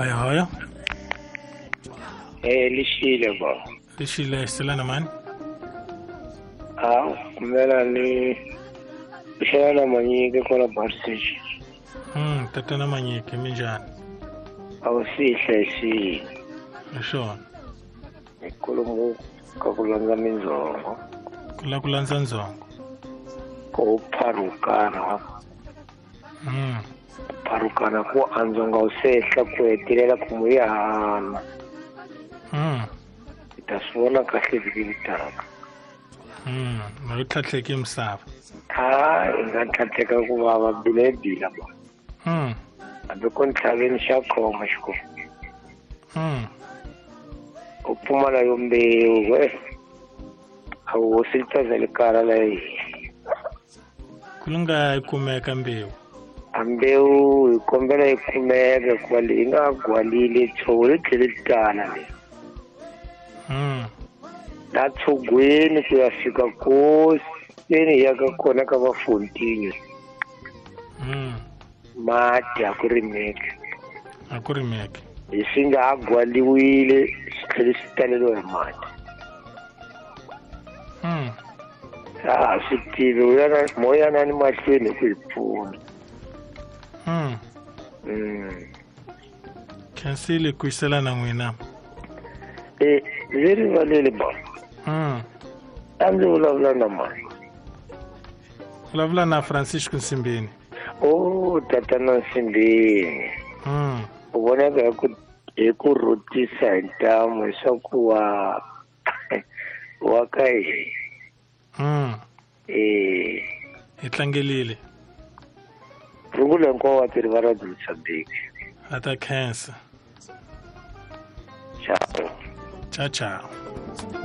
Hoyo. Lishile ba. Lishile Selana man. Kumela ni Shana Manyike kona Barsich. Tatana Manyike minjani. Awusihle si. Sure. Ikulumu kakulanza minzongo. Kulanza nzongo. Ko parukana. Parukana ko anzonga usehla kwetirela kumuyana. Itasibona kahle vikitaka. Mayithatheke imsaba. Ingathatheka kubaba bilebila ba. Abekho nhlabeni shakhoma shiko. Uphumala yombewu awusilithazela ikara la. Kulunga ikumeka mbewu. Ambewu ikombela ikumeka kuba lingagwalile thole tlelitana le. Lathugweni kuyafika koseni yakakhona ka bafontini. Mati akurimeke. Isinga agwaliwile sitlhele sitalelwe hi mati. Switive moyana ni mahlweni ku hi pfuna. Khensile ku isela na n'wina. Ndzi rivalele ba. A ndzi vulavula na mani. Vulavula na Francisco Nsimbeni. Tatana Nsimbeni. U vonaka hi ku rhutisa hi ntamu leswaku wa ka hina. Hi tlangelile. Rungula hinkwawo wa tirivala Mozambique. Ata khensa. Ciao. Ciao.